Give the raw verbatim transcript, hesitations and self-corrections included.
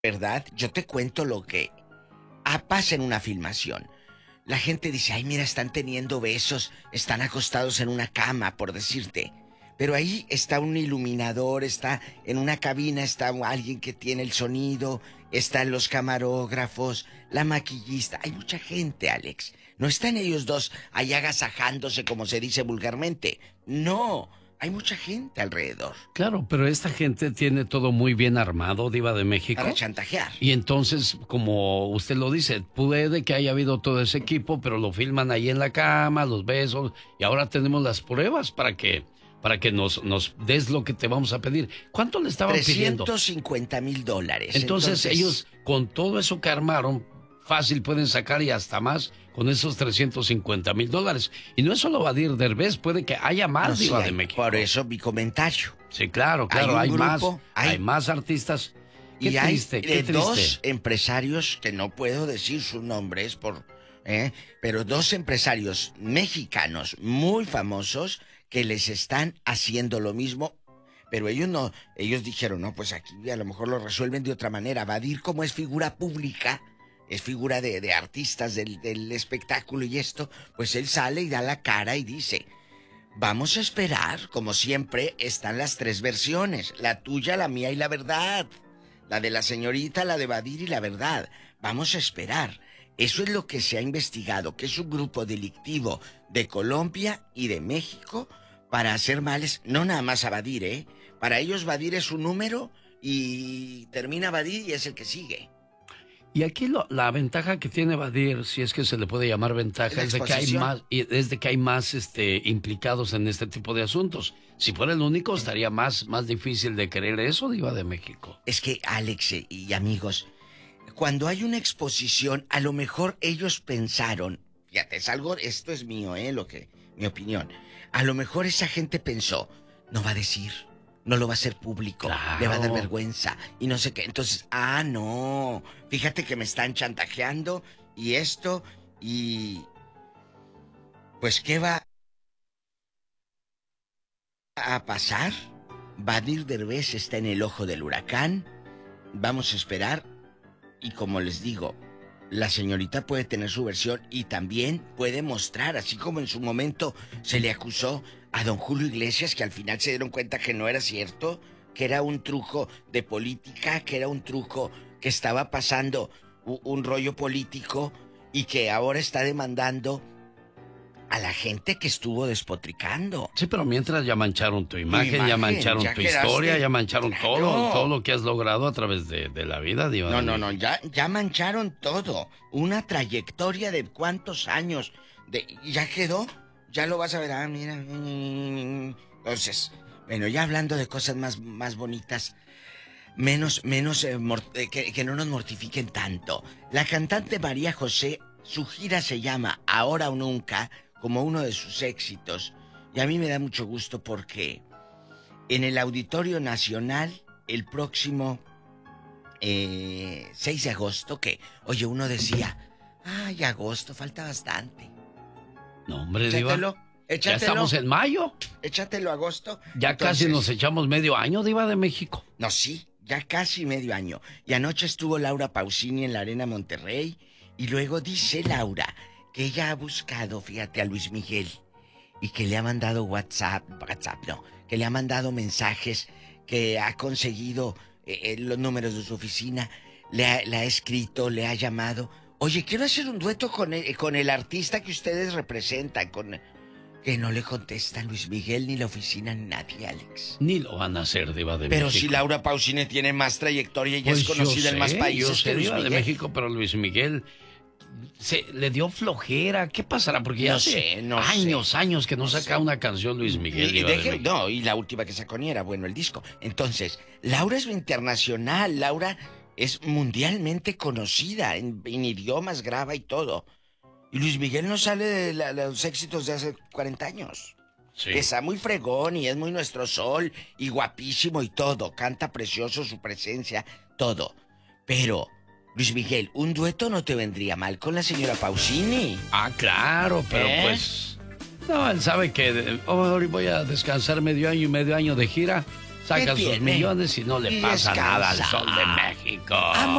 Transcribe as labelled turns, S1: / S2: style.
S1: ¿verdad? Yo te cuento lo que ah, pasa en una filmación. La gente dice, ay, mira, están teniendo besos, están acostados en una cama, por decirte. Pero ahí está un iluminador, está en una cabina, está alguien que tiene el sonido, están los camarógrafos, la maquillista. Hay mucha gente, Alex. No están ellos dos ahí agasajándose, como se dice vulgarmente. No, hay mucha gente alrededor.
S2: Claro, pero esta gente tiene todo muy bien armado, Diva de México.
S1: Para chantajear.
S2: Y entonces, como usted lo dice, puede que haya habido todo ese equipo, pero lo filman ahí en la cama, los besos, y ahora tenemos las pruebas para que... para que nos, nos des lo que te vamos a pedir. ¿Cuánto le estaban pidiendo?
S1: trescientos cincuenta mil dólares.
S2: Entonces, Entonces ellos, con todo eso que armaron, fácil pueden sacar y hasta más con esos trescientos cincuenta mil dólares. Y no es solo Badir Derbez, puede que haya más, no, Diva sí, de México.
S1: Por eso mi comentario.
S2: Sí, claro, claro, hay, hay grupo, más, hay... hay más artistas. Qué
S1: y
S2: triste,
S1: hay
S2: qué triste.
S1: Dos empresarios, que no puedo decir sus nombres, por, eh, pero dos empresarios mexicanos muy famosos que les están haciendo lo mismo, pero ellos no, ellos dijeron, no, pues aquí a lo mejor lo resuelven de otra manera. Badir, como es figura pública, es figura de, de artistas del, del espectáculo y esto, pues él sale y da la cara y dice, vamos a esperar, como siempre, están las tres versiones, la tuya, la mía y la verdad, la de la señorita, la de Badir y la verdad, vamos a esperar. Eso es lo que se ha investigado, que es un grupo delictivo de Colombia y de México para hacer males, no nada más a Badir, ¿eh? Para ellos Badir es un número y termina Badir y es el que sigue.
S2: Y aquí lo, la ventaja que tiene Badir, si es que se le puede llamar ventaja, es de que hay más, es de que hay más este, implicados en este tipo de asuntos. Si fuera el único, estaría más, más difícil de creer eso, Diva de México.
S1: Es que, Alex y amigos, cuando hay una exposición, a lo mejor ellos pensaron, fíjate, es algo, esto es mío, eh, lo que, mi opinión. A lo mejor esa gente pensó, no va a decir, no lo va a hacer público, claro, le va a dar vergüenza y no sé qué. Entonces, ah, no, fíjate que me están chantajeando y esto y pues ¿qué va a pasar? Badir Derbez está en el ojo del huracán. Vamos a esperar. Y como les digo, la señorita puede tener su versión y también puede mostrar, así como en su momento se le acusó a don Julio Iglesias, que al final se dieron cuenta que no era cierto, que era un truco de política, que era un truco que estaba pasando un, un rollo político y que ahora está demandando a la gente que estuvo despotricando.
S2: Sí, pero mientras ya mancharon tu imagen, imagen ya mancharon ya tu quedaste, historia, ya mancharon claro, todo, todo lo que has logrado a través de, de la vida, Diva.
S1: No, no, no, ya, ya mancharon todo. Una trayectoria de cuántos años. De, ya quedó, ya lo vas a ver. Ah, mira. Entonces, bueno, ya hablando de cosas más, más bonitas, menos, menos, eh, mort- que, que no nos mortifiquen tanto. La cantante María José, su gira se llama Ahora o Nunca, como uno de sus éxitos. Y a mí me da mucho gusto porque en el Auditorio Nacional, el próximo eh, seis de agosto, que, oye, uno decía, ay, agosto, falta bastante.
S2: No, hombre,
S1: échatelo,
S2: Diva.
S1: Échatelo.
S2: Ya estamos en mayo.
S1: Échatelo agosto.
S2: Ya
S1: Entonces,
S2: casi nos echamos medio año, Diva de México.
S1: No, sí, ya casi medio año. Y anoche estuvo Laura Pausini en la Arena Monterrey. Y luego dice Laura que ella ha buscado, fíjate, a Luis Miguel y que le ha mandado WhatsApp, WhatsApp no, que le ha mandado mensajes, que ha conseguido eh, los números de su oficina, le ha, le ha escrito, le ha llamado. Oye, quiero hacer un dueto con el, con el artista que ustedes representan, con... Que no le contesta Luis Miguel, ni la oficina, ni nadie, Alex.
S2: Ni lo van a hacer, Diva de
S1: pero
S2: México.
S1: Pero si Laura Pausini tiene más trayectoria y
S2: pues
S1: es conocida
S2: sé,
S1: en más países
S2: yo sé,
S1: que Luis
S2: Diva
S1: Miguel.
S2: de México, pero Luis Miguel se le dio flojera. ¿Qué pasará? Porque ya
S1: no
S2: hace
S1: sé, no
S2: años,
S1: sé.
S2: años que no,
S1: no
S2: saca
S1: sé.
S2: una canción Luis Miguel.
S1: Y, y deje,
S2: de
S1: no, y la última que sacó ni era bueno el disco. Entonces, Laura es internacional, Laura es mundialmente conocida, en, en idiomas graba y todo. Y Luis Miguel no sale de la, los éxitos de hace cuarenta años. Sí. Está muy fregón y es muy nuestro sol y guapísimo y todo. Canta precioso, su presencia, todo. Pero, Luis Miguel, un dueto no te vendría mal con la señora Pausini.
S2: Ah, claro, pero ¿Eh? pues... No, él sabe que oh, hoy voy a descansar medio año y medio año de gira. saca sus millones y no le
S1: Y
S2: pasa
S1: descansa.
S2: nada al Sol de México.